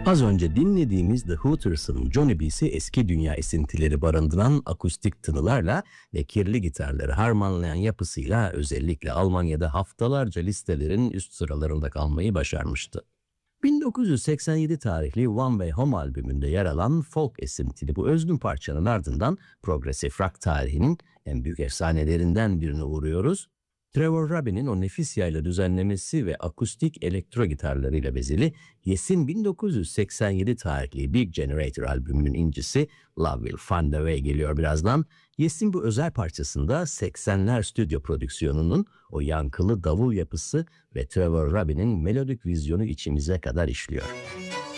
Az önce dinlediğimiz The Hooters'ın Johnny B'si eski dünya esintileri barındıran akustik tınılarla ve kirli gitarları harmanlayan yapısıyla özellikle Almanya'da haftalarca listelerin üst sıralarında kalmayı başarmıştı. 1987 tarihli One Way Home albümünde yer alan folk esintili bu özgün parçanın ardından progresif rock tarihinin en büyük efsanelerinden birine uğruyoruz. Trevor Rabin'in o nefis yayla düzenlemesi ve akustik elektro gitarlarıyla bezeli Yes'in 1987 tarihli Big Generator albümünün incisi Love Will Find a Way geliyor birazdan. Yes'in bu özel parçasında 80'ler stüdyo prodüksiyonunun o yankılı davul yapısı ve Trevor Rabin'in melodik vizyonu içimize kadar işliyor.